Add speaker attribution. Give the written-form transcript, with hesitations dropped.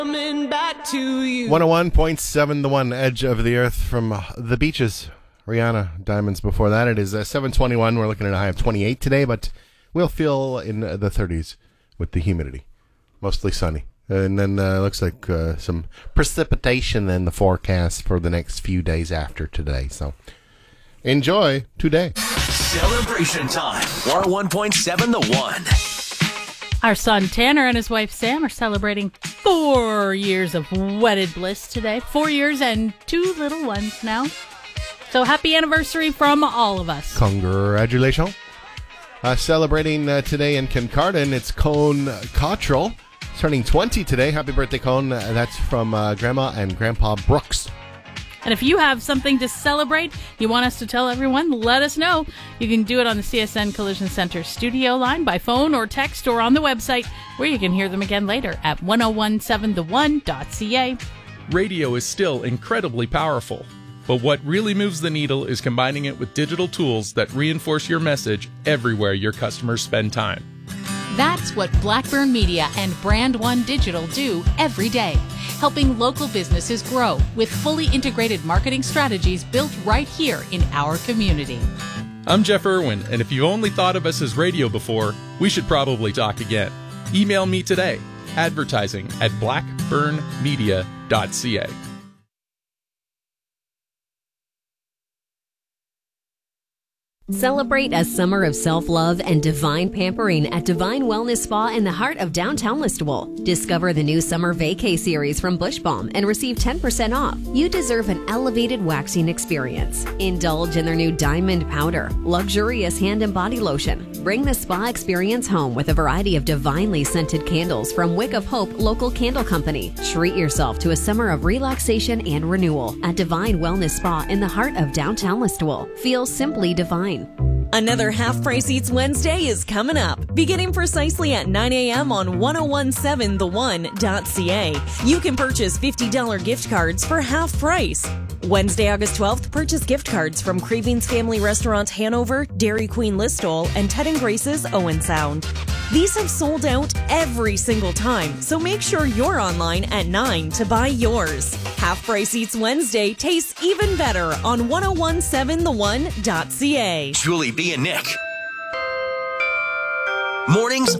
Speaker 1: Coming back to you.
Speaker 2: 101.7 The One, Edge of the Earth from the beaches. Rihanna, Diamonds before that. It is 7:21. We're looking at a high of 28 today, but we'll feel in the 30s with the humidity. Mostly sunny. And then looks like some precipitation in the forecast for the next few days after today. So enjoy today.
Speaker 3: Celebration time. 101.7 The One.
Speaker 4: Our son Tanner and his wife Sam are celebrating 4 years of wedded bliss today. 4 years and 2 little ones now. So happy anniversary from all of us.
Speaker 2: Congratulations. Celebrating today in Kincardine, it's Cone Cottrell. Turning 20 today. Happy birthday, Cone. That's from Grandma and Grandpa Brooks.
Speaker 4: And if you have something to celebrate, you want us to tell everyone, let us know. You can do it on the CSN Collision Center studio line, by phone or text, or on the website, where you can hear them again later at 1017theone.ca.
Speaker 5: Radio is still incredibly powerful, but what really moves the needle is combining it with digital tools that reinforce your message everywhere your customers spend time.
Speaker 6: That's what Blackburn Media and Brand One Digital do every day, helping local businesses grow with fully integrated marketing strategies built right here in our community.
Speaker 5: I'm Jeff Irwin, and if you've only thought of us as radio before, we should probably talk again. Email me today, advertising@blackburnmedia.ca.
Speaker 7: Celebrate a summer of self-love and divine pampering at Divine Wellness Spa in the heart of downtown Listowel. Discover the new Summer Vacay series from Bush Balm and receive 10% off. You deserve an elevated waxing experience. Indulge in their new Diamond Powder, luxurious hand and body lotion. Bring the spa experience home with a variety of divinely scented candles from Wick of Hope Local Candle Company. Treat yourself to a summer of relaxation and renewal at Divine Wellness Spa in the heart of downtown Listowel. Feel simply divine.
Speaker 8: Another Half Price Eats Wednesday is coming up, beginning precisely at 9 a.m. on 1017theone.ca. You can purchase $50 gift cards for half price. Wednesday, August 12th, purchase gift cards from Cravings Family Restaurant Hanover, Dairy Queen Listowel, and Ted and Grace's Owen Sound. These have sold out every single time, so make sure you're online at 9 to buy yours. Half Price Eats Wednesday tastes even better on 1017theone.ca.
Speaker 3: Julie B. and Nick. Mornings